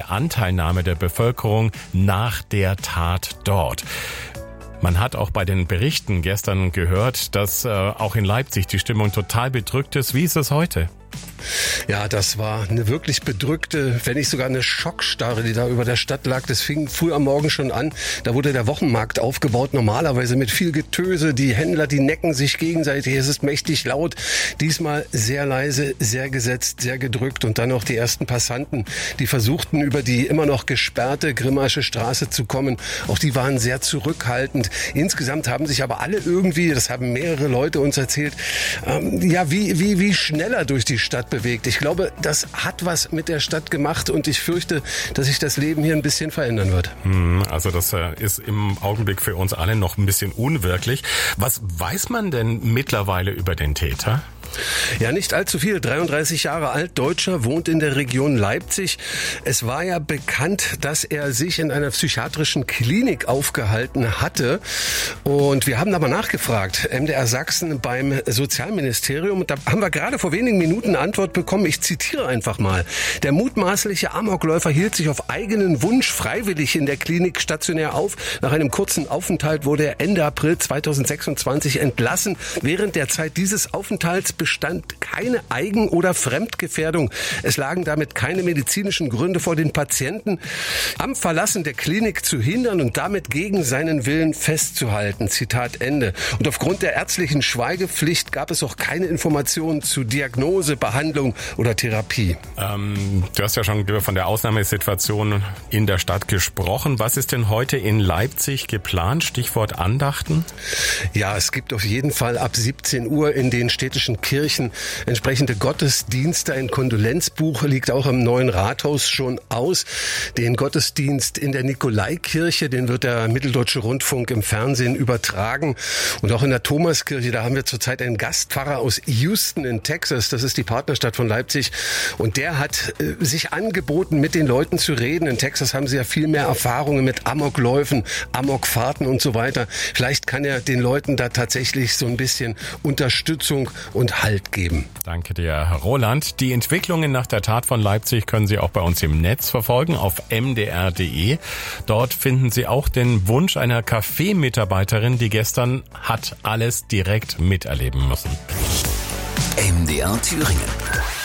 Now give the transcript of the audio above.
die Anteilnahme der Bevölkerung nach der Tat dort. Man hat auch bei den Berichten gestern gehört, dass auch in Leipzig die Stimmung total bedrückt ist. Wie ist es heute? Ja, das war eine wirklich bedrückte, wenn nicht sogar eine Schockstarre, die da über der Stadt lag. Das fing früh am Morgen schon an. Da wurde der Wochenmarkt aufgebaut, normalerweise mit viel Getöse. Die Händler, die necken sich gegenseitig. Es ist mächtig laut. Diesmal sehr leise, sehr gesetzt, sehr gedrückt. Und dann noch die ersten Passanten, die versuchten, über die immer noch gesperrte Grimmasche Straße zu kommen. Auch die waren sehr zurückhaltend. Insgesamt haben sich aber alle irgendwie, das haben mehrere Leute uns erzählt, wie schneller durch die Stadt bewegt. Ich glaube, das hat was mit der Stadt gemacht und ich fürchte, dass sich das Leben hier ein bisschen verändern wird. Also das ist im Augenblick für uns alle noch ein bisschen unwirklich. Was weiß man denn mittlerweile über den Täter? Ja, nicht allzu viel. 33 Jahre alt, Deutscher, wohnt in der Region Leipzig. Es war ja bekannt, dass er sich in einer psychiatrischen Klinik aufgehalten hatte. Und wir haben aber nachgefragt, MDR Sachsen beim Sozialministerium. Und da haben wir gerade vor wenigen Minuten eine Antwort bekommen. Ich zitiere einfach mal. Der mutmaßliche Amokläufer hielt sich auf eigenen Wunsch freiwillig in der Klinik stationär auf. Nach einem kurzen Aufenthalt wurde er Ende April 2026 entlassen. Während der Zeit dieses Aufenthalts bestand keine Eigen- oder Fremdgefährdung. Es lagen damit keine medizinischen Gründe vor, den Patienten am Verlassen der Klinik zu hindern und damit gegen seinen Willen festzuhalten. Zitat Ende. Und aufgrund der ärztlichen Schweigepflicht gab es auch keine Informationen zu Diagnose, Behandlung oder Therapie. Du hast ja schon von der Ausnahmesituation in der Stadt gesprochen. Was ist denn heute in Leipzig geplant? Stichwort Andachten? Ja, es gibt auf jeden Fall ab 17 Uhr in den städtischen Kirchen entsprechende Gottesdienste. Ein Kondolenzbuch liegt auch im neuen Rathaus schon aus. Den Gottesdienst in der Nikolaikirche, den wird der Mitteldeutsche Rundfunk im Fernsehen übertragen. Und auch in der Thomaskirche, da haben wir zurzeit einen Gastpfarrer aus Houston in Texas. Das ist die Partnerstadt von Leipzig. Und der hat sich angeboten, mit den Leuten zu reden. In Texas haben sie ja viel mehr Erfahrungen mit Amokläufen, Amokfahrten und so weiter. Vielleicht kann er den Leuten da tatsächlich so ein bisschen Unterstützung und Halt geben. Danke dir, Roland. Die Entwicklungen nach der Tat von Leipzig können Sie auch bei uns im Netz verfolgen auf mdr.de. Dort finden Sie auch den Wunsch einer Café-Mitarbeiterin, die gestern hat alles direkt miterleben müssen. MDR Thüringen.